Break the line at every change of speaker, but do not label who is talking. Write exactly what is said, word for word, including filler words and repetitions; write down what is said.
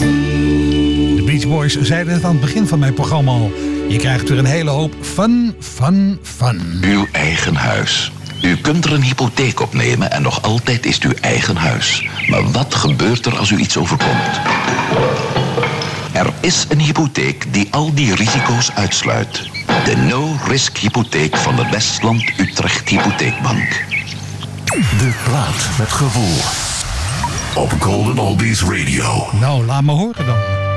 De Beach Boys zeiden het aan het begin van mijn programma al. Je krijgt weer een hele hoop fun, fun, fun.
Uw eigen huis. U kunt er een hypotheek op nemen en nog altijd is het uw eigen huis. Maar wat gebeurt er als u iets overkomt? Er is een hypotheek die al die risico's uitsluit. De no-risk hypotheek van de Westland Utrecht Hypotheekbank.
De plaat met gevoel. Op Golden Oldies Radio.
Nou, laat me horen dan.